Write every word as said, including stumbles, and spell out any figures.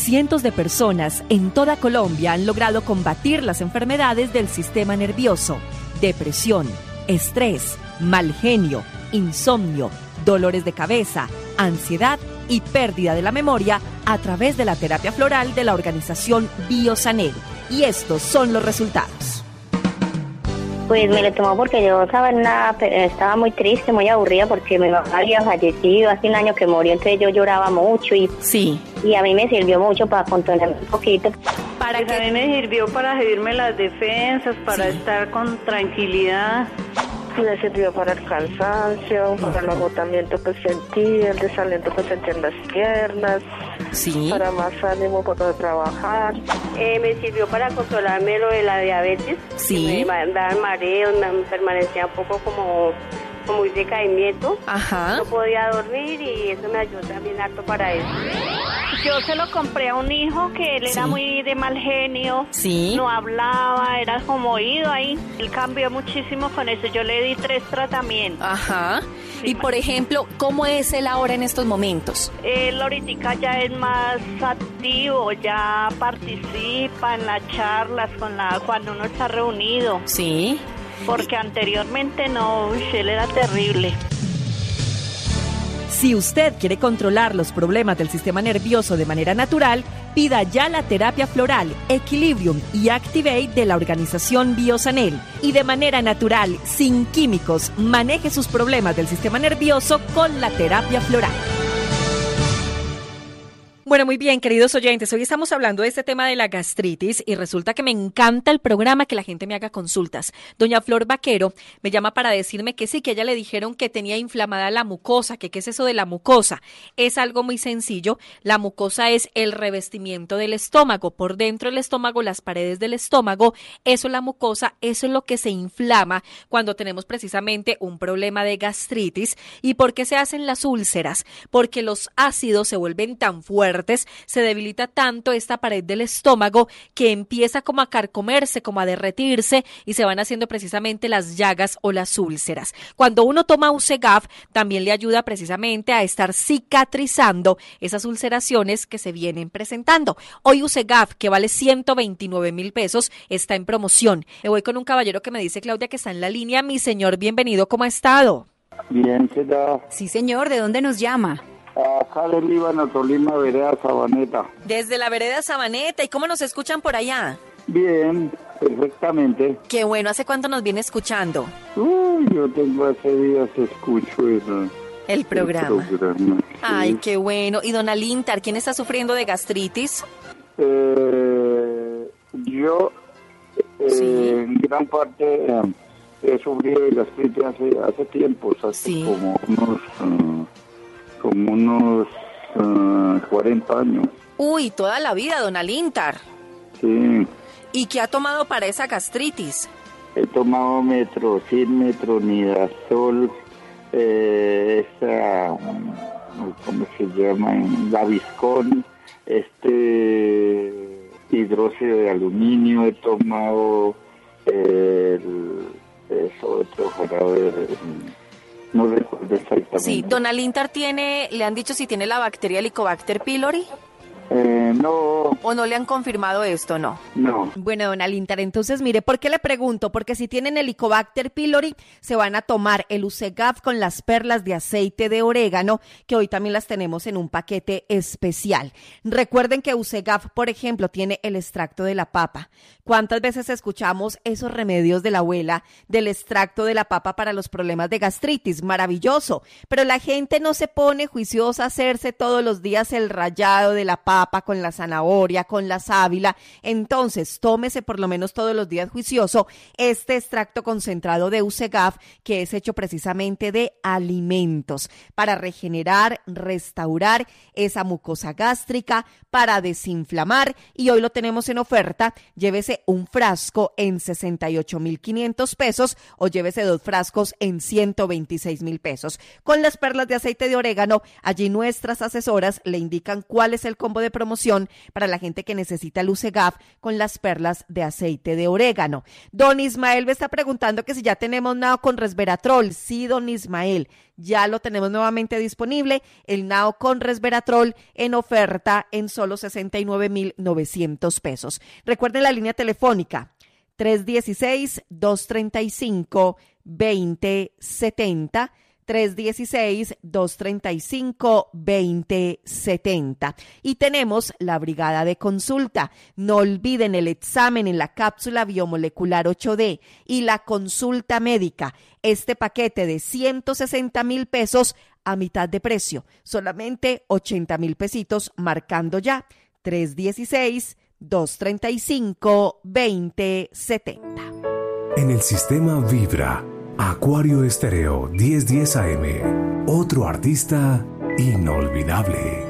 Cientos de personas en toda Colombia han logrado combatir las enfermedades del sistema nervioso, depresión, estrés, mal genio, insomnio, dolores de cabeza, ansiedad y pérdida de la memoria a través de la terapia floral de la organización Biosanel. Y estos son los resultados. Pues me lo tomó porque yo estaba, en una, estaba muy triste, muy aburrida porque mi mamá había fallecido hace un año que murió, entonces yo lloraba mucho y, sí. y a mí me sirvió mucho para controlarme un poquito. Para pues que... A mí me sirvió para subirme las defensas, para sí. estar con tranquilidad. Me sirvió para el cansancio, para el agotamiento que sentí, el desaliento que sentí en las piernas, sí. para más ánimo para trabajar. Eh, me sirvió para controlarme lo de la diabetes, sí. me daban mareos, me permanecía un poco como, como muy decaimiento. Ajá. No podía dormir y eso me ayudó también harto para eso. Yo se lo compré a un hijo que él sí. era muy de mal genio, sí. no hablaba, era como oído ahí. Él cambió muchísimo con eso, yo le di tres tratamientos. Ajá. Sí, y por ejemplo, ¿cómo es él ahora en estos momentos? Él ahorita ya es más activo, ya participa en las charlas con la, cuando uno está reunido. Sí. Porque anteriormente no, él era terrible. Si usted quiere controlar los problemas del sistema nervioso de manera natural, pida ya la terapia floral, Equilibrium y Activate de la organización Biosanel. Y de manera natural, sin químicos, maneje sus problemas del sistema nervioso con la terapia floral. Bueno, muy bien, queridos oyentes, hoy estamos hablando de este tema de la gastritis y resulta que me encanta el programa que la gente me haga consultas. Doña Flor Vaquero me llama para decirme que sí, que a ella le dijeron que tenía inflamada la mucosa, que qué es eso de la mucosa. Es algo muy sencillo, la mucosa es el revestimiento del estómago, por dentro del estómago, las paredes del estómago, eso es la mucosa, eso es lo que se inflama cuando tenemos precisamente un problema de gastritis. ¿Y por qué se hacen las úlceras? Porque los ácidos se vuelven tan fuertes, se debilita tanto esta pared del estómago que empieza como a carcomerse, como a derretirse y se van haciendo precisamente las llagas o las úlceras. Cuando uno toma Usegaf también le ayuda precisamente a estar cicatrizando esas ulceraciones que se vienen presentando. Hoy Usegaf, que vale ciento veintinueve mil pesos, está en promoción. Me voy con un caballero que me dice, Claudia, que está en la línea. Mi señor, bienvenido, ¿cómo ha estado? Bien, ¿qué tal? Sí, señor, ¿de dónde nos llama? Acá del Líbano, Tolima, vereda Sabaneta. Desde la vereda Sabaneta. ¿Y cómo nos escuchan por allá? Bien, perfectamente. Qué bueno. ¿Hace cuánto nos viene escuchando? Uy, yo tengo hace días escucho el, el programa. El programa, sí. Ay, qué bueno. ¿Y don Alintar, quién está sufriendo de gastritis? Eh, yo, eh, sí. en gran parte, eh, he sufrido de gastritis hace, hace tiempo, hace sí. como unos... Uh, como unos uh, cuarenta años. Uy, toda la vida, don Alintar. Sí. ¿Y qué ha tomado para esa gastritis? He tomado metrocin, metronidazol, eh, esa, ¿cómo se llama? Gaviscon, este, hidróxido de aluminio, he tomado eh, el, eso, otro jarabe. No recuerdo exactamente. Sí, don Alintar tiene, ¿le han dicho si tiene la bacteria Helicobacter pylori? Eh, no. ¿O no le han confirmado esto, no? No. Bueno, don Alintar, entonces mire, ¿por qué le pregunto? Porque si tienen Helicobacter pylori, se van a tomar el Usegaf con las perlas de aceite de orégano, que hoy también las tenemos en un paquete especial. Recuerden que Usegaf, por ejemplo, tiene el extracto de la papa. ¿Cuántas veces escuchamos esos remedios de la abuela del extracto de la papa para los problemas de gastritis? Maravilloso. Pero la gente no se pone juiciosa a hacerse todos los días el rallado de la papa con la zanahoria, con la sábila. Entonces, tómese por lo menos todos los días juicioso este extracto concentrado de Usegaf, que es hecho precisamente de alimentos para regenerar, restaurar esa mucosa gástrica, para desinflamar, y hoy lo tenemos en oferta. Llévese un frasco en sesenta y ocho mil quinientos pesos o llévese dos frascos en ciento veintiséis mil pesos. Con las perlas de aceite de orégano, allí nuestras asesoras le indican cuál es el combo de de promoción para la gente que necesita Lucegaf con las perlas de aceite de orégano. Don Ismael me está preguntando que si ya tenemos nao con resveratrol. Sí, don Ismael, ya lo tenemos nuevamente disponible, el nao con resveratrol en oferta en solo sesenta y nueve mil novecientos pesos. Recuerden la línea telefónica tres uno seis, dos tres cinco, dos cero siete cero, tres uno seis, dos tres cinco, dos cero siete cero. Y tenemos la brigada de consulta. No olviden el examen en la cápsula biomolecular ocho D y la consulta médica. Este paquete de ciento sesenta mil pesos a mitad de precio, solamente ochenta mil pesitos, marcando ya tres uno seis, dos tres cinco, dos cero siete cero. En el sistema Vibra, Acuario Estéreo diez diez A M, otro artista inolvidable.